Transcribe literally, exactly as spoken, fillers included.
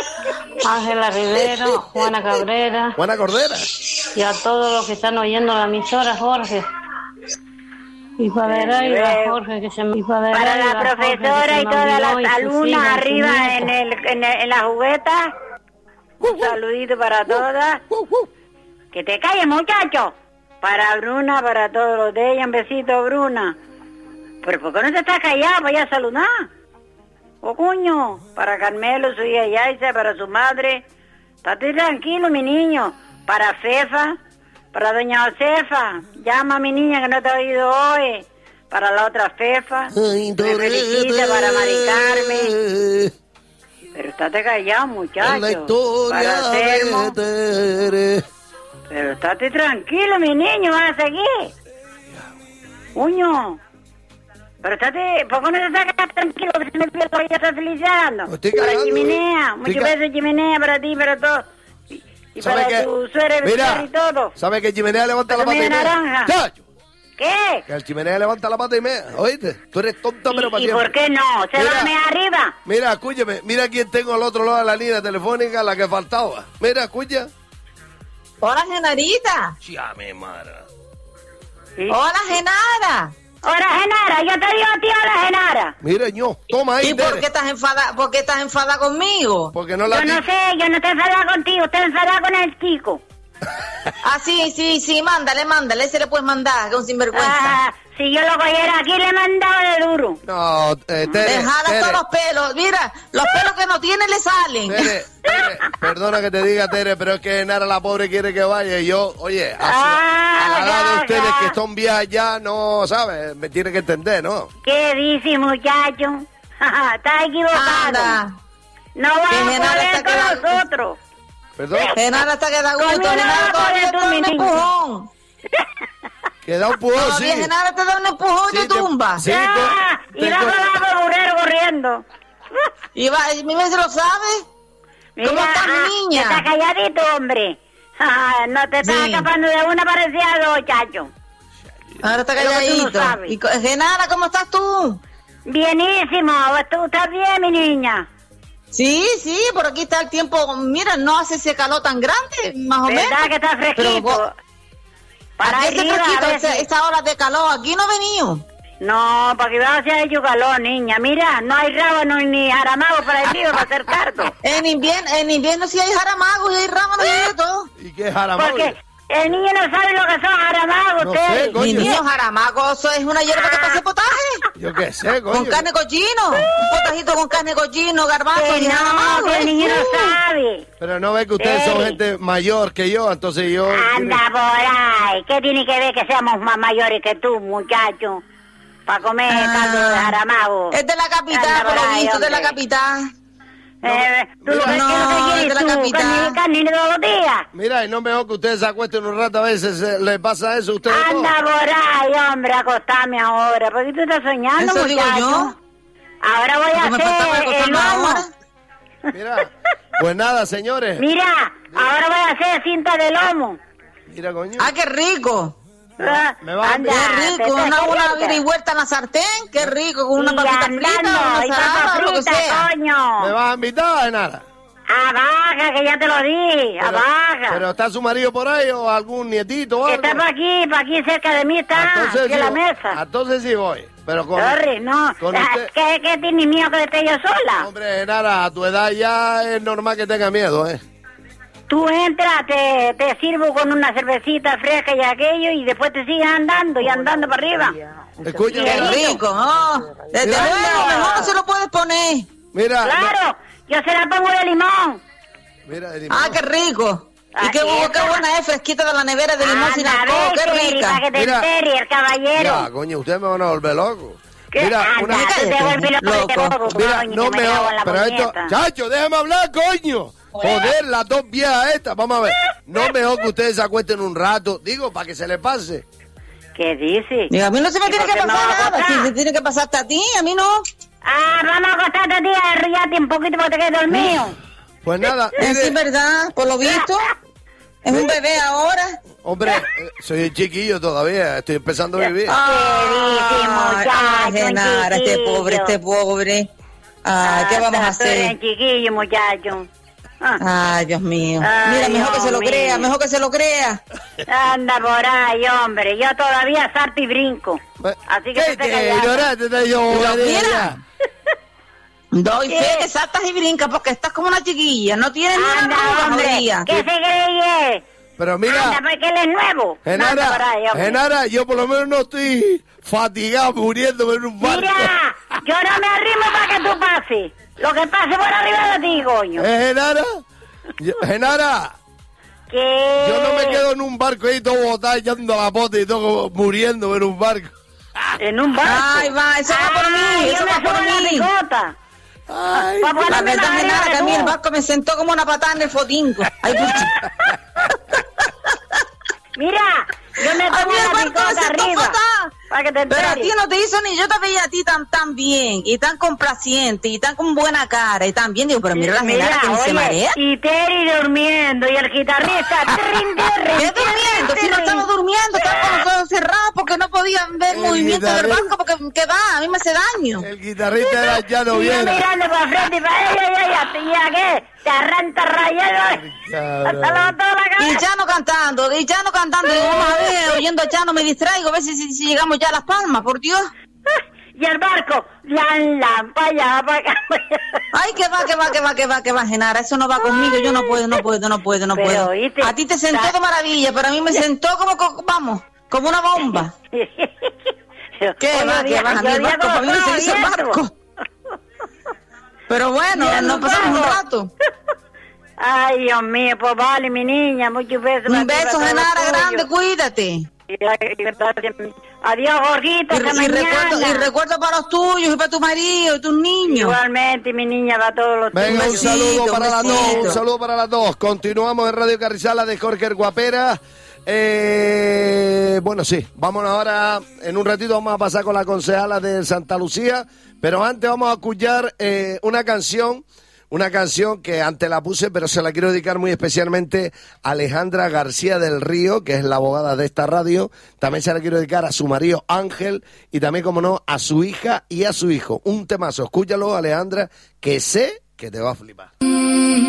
Ángela Rivero, Juana Cabrera. Juana Cordera. Y a todos los que están oyendo la emisora, Jorge. Y para y a Jorge, que se me... Para, para la profesora y todas las alumnas arriba en, el, en, el, en la jugueta. Un saludito para todas. Que te calles, muchacho. Para Bruna, para todos los de ella, un besito, Bruna. Pero ¿por qué no te estás callado? Vaya a saludar. Oh, cuño, para Carmelo, su hija Yaisa, para su madre. Estate tranquilo, mi niño. Para Fefa, para doña Josefa. Llama a mi niña que no te ha oído hoy. Para la otra Fefa. Ay, me felicita para Mari Carmen. Pero estate callado, muchacho. Para Sermo. Pero estate tranquilo, mi niño, vas a seguir. Cuño. Pero estate, ¿por qué no te estás tranquilo? Que se me olvida que ya estás felicitando. Para Chimenea, muchos besos Chimenea para ti, para todos. Y, y para que, tu suegra y todo. ¿Sabes que Chimenea levanta la pata y media? Naranja. ¡Chacho! ¿Qué? Que el Chimenea levanta la pata y media, ¿oíste? Tú eres tonta, pero para ¿Y siempre. por qué no? ¿Se va a arriba? Mira, escúchame, mira quién tengo al otro lado de la línea telefónica, la que faltaba. Mira, escucha. Hola, Genarita. Ya me madre. ¿Sí? Hola, Genara. Hola, Genara, yo te digo a ti, hola, Genara. Mira, yo, toma ahí. ¿Y por qué estás enfadada? ¿Por qué estás enfadada conmigo? Porque no la Yo no sé, yo no estoy enfadada contigo, estoy enfadada con el chico. Ah, sí, sí, sí, mándale, mándale, ese le puedes mandar, que es un sinvergüenza. Ah, si yo lo cogiera aquí le mandaba de duro. No, eh, Tere, Dejada Tere. todos los pelos, mira, los pelos que no tiene le salen. Tere, Tere, perdona que te diga, Tere, pero es que Nara la pobre quiere que vaya y yo, oye, a, ah, a la edad de ya, ustedes ya. que son viejas ya, no, ¿sabes? Me tiene que entender, ¿no? ¿Qué dice, muchacho? Está equivocado. Anda. No va a poder con nosotros. ¿Perdón? Genara está que da gusto, Genara todavía te da un empujón. Que da un empujón, sí. Genara te da un empujón y sí, te tumba. Sí, ah, te, y va a burrero corriendo. Y va, mi vez se lo sabe. Mira, ¿Cómo está mi niña? Está calladito, hombre. Ah, no te estás sí. escapando de una parecida a dos, chacho. Ahora está calladito. No y, Genara, ¿cómo estás tú? Bienísimo. ¿Tú estás bien, mi niña? Sí, sí, por aquí está el tiempo. Mira, no hace ese calor tan grande, más o menos. ¿Verdad que está fresquito? Pero, para arriba, fresquito, esa, esa hora de calor, aquí no he venido. No, para que va a hacer hecho calor, niña. Mira, no hay rábanos ni jaramagos para el río para hacer carto. En invierno, en invierno sí hay jaramagos y hay rábanos y de todo. ¿Y qué es jaramago? Porque el niño no sabe lo que son jaramagos, no usted. sé, coño. Mi niño, jaramago, eso es una hierba que te hace potaje. Yo qué sé, coño. Con carne cochino. Un potajito con carne cochino, garbanzo y jaramago. Que el niño no sabe. Pero no ve que ustedes Ey. son gente mayor que yo, entonces yo... Anda tiene... por ahí. ¿Qué tiene que ver que seamos más mayores que tú, muchacho? Para comer ah, caldo de jaramago. Es de la capital, por lo visto, de la capital. No, eh, ¿tú mira, lo no, que quieres de la tú? capital. ¿Carne, carne todos los días? Mira, y no mejor que ustedes se acuesten un rato, a veces eh, le pasa eso a ustedes. Anda todo. por ahí, hombre, acostame ahora. ¿Por qué tú estás soñando, Eso muchacho? digo yo. Ahora voy a hacer el lomo. Mira, pues nada, señores. Mira, ahora voy a hacer cinta de lomo. Mira, coño. Ah, qué rico. Ah, me va a anda, qué rico, una una vida y vuelta en la sartén, qué rico, con una papita frita, una ensalada, lo que sea. Coño. ¿Me vas a invitar de nada? Abaja, que ya te lo di, pero, abaja. ¿Pero está su marido por ahí o algún nietito o algo? Está para aquí, para aquí cerca de mí está, entonces aquí sí, en la mesa. Entonces sí voy, pero con... Sorry, no, con usted... ¿Qué, ¿qué tiene miedo que esté yo sola? Hombre, nada, a tu edad ya es normal que tenga miedo, ¿eh? Tú entras, te, te sirvo con una cervecita fresca y aquello y después te sigues andando y andando para arriba. Escucha, qué rico, ¿no? Desde luego, mejor no se lo puedes poner. Mira. Claro, yo se la pongo de limón. Mira, de limón. Ah, qué rico. Y qué, qué buena es, fresquita de la nevera de limón sin Anda, alcohol, qué vete, rica. para que te Mira. entere el caballero. Ya, coño, ustedes me van a volver loco. ¿Qué? Mira, Anda, una... tú te vuelves loco, de todo, Mira, coño, no que me... me cago en la Pero esto... puñeta. Chacho, déjame hablar, coño. Joder, las dos viejas estas. Vamos a ver. No mejor que ustedes se acuesten un rato. Digo, para que se les pase. ¿Qué dice? Digo, a mí no se me tiene que pasar no nada. Si se tiene que pasarte a ti, a mí no. Ah, vamos a acostarte a ti, arrullate un poquito para que te quedes dormido. Pues nada. Es sí, verdad, por lo visto. Es un bebé ahora. Hombre, eh, soy un chiquillo todavía. Estoy empezando a vivir. Ay, ay, Genara, este pobre, este pobre. Ah, ¿qué vamos a hacer? Chiquillo, muchacho. Ah. Ay, Dios mío. Ay, Mira, mejor Dios que se lo mío. crea, mejor que se lo crea. Anda por ahí, hombre. Yo todavía salto y brinco. Así que ¿Qué te te callas. ignorante te yo? Pero María? mira. Doy ¿Qué? fe que saltas y brincas porque estás como una chiquilla. No tienes ni una Anda, arruga, hombre. jodida. ¿Qué se cree? Pero Anda, mira, porque él es nuevo. Anda por Genara, ahí, hombre. Genara, yo por lo menos no estoy fatigado muriéndome en un barco. Mira, yo no me arrimo para que tú pases. Lo que pase por arriba de ti, coño. ¿Eh, Genara? Yo- Genara, ¿Qué? yo no me quedo en un barco ahí todo botado echando la pota y todo muriéndome en un barco. En un barco. Ay, va, eso va por mí, Ay, eso yo me va por subo en la mí. picota. Ay, Pa' La ponerme verdad, más Genara, arriba que de a mí el tú. barco me sentó como una patada en el fotinco. Ay, pucha. Mira, yo me A pongo mí el la barco me picota sentó arriba. fatal. Para que te Pero a ti enteres. no te hizo ni yo te veía a ti tan tan bien y tan complaciente y tan con buena cara y tan bien. Digo, pero mira la Genara que ni se oye, marea. y Terry durmiendo y el guitarrista. trin, trin, ¿Qué durmiendo? Si no trin. estamos durmiendo, estamos con los ojos cerrados porque no podían ver El movimiento del guitarrista. barco porque ¿qué va? A mí me hace daño. el guitarrista era ya no Y yo viene. mirando para frente y para ella, y ella, ¿y a qué? Te arranca rayado. Cabrón. Hasta levantó la Y cabeza. Chano cantando, y Chano cantando, digo, vamos a ver, oyendo a Chano me distraigo, a ver si, si, si llegamos ya a Las Palmas, por Dios. Y el barco, lan, lan, para allá, para acá. pa' allá. Ay, que va, que va, que va, que va, que va, Genara, eso no va conmigo, yo no puedo, no puedo, no puedo, no Pero, puedo. ¿oíste? A ti te sentó Ta- de maravilla, pero a mí me sentó como, co- vamos, como una bomba. ¿Qué Oye, va, que va? A mí yo el barco, había para mí no se gozado hizo el y eso. barco. Pero bueno, Mira, nos nos pasamos un vamos. rato. Ay, Dios mío, pues vale, mi niña, muchos besos. Un beso, Genara, grande, cuídate. Adiós, Jorgito, Y, hasta y mañana. recuerdo, y recuerdo para los tuyos y para tu marido y tus niños. Igualmente, mi niña, va a todos los Venga, un besito, saludo un para las dos, besito. un saludo para las dos. Continuamos en Radio Carrizala de Jorge el Guapera. Eh, bueno, sí, vámonos ahora, en un ratito vamos a pasar con la concejala de Santa Lucía, pero antes vamos a escuchar eh, una canción, una canción que antes la puse, pero se la quiero dedicar muy especialmente a Alejandra García del Río, que es la abogada de esta radio. También se la quiero dedicar a su marido Ángel y también, como no, a su hija y a su hijo. Un temazo, escúchalo, Alejandra, que sé que te va a flipar.